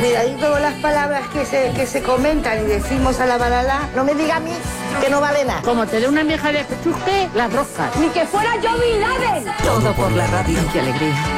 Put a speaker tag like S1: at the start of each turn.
S1: cuidadito con las palabras que se comentan y decimos a la balala. No me diga a mí que no vale nada.
S2: Como te dé una vieja de chusque, las roscas.
S3: Ni que fuera yo Bin Laden.
S4: Todo por la radio. ¡Qué alegría!